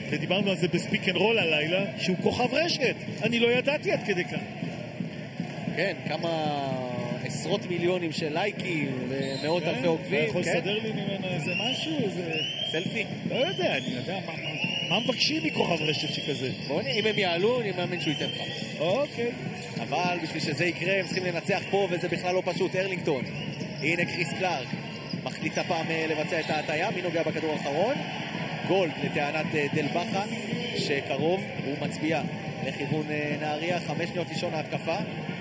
ודיברנו על זה בספיק אנד רול הלילה, שהוא כוכב רשת. אני לא ידעתי עד כדי כך. כן, כמה עשרות מיליונים של לייקים ומאות אלפי עוקבים. אתה יכול לסדר לי ממנו איזה משהו, איזה... סלפי? לא יודע, אני יודע מה מבקשים מכוכב רשת שכזה. בוא נראה, אם הם יעלו, אני מאמין שהוא ייתן לך. אוקיי. אבל בשביל שזה יקרה, הם צריכים לנצח פה, וזה בכלל לא פשוט. ארלינגטון. הנה קריס קלארק. מחליט הפעם לבצע את ההטיה. מי נוגע בכדור האחרון? גולד לטענת דל בחן, שקרוב, הוא מצביע לכיוון נהריה. 5 שניות לישון ההתקפה.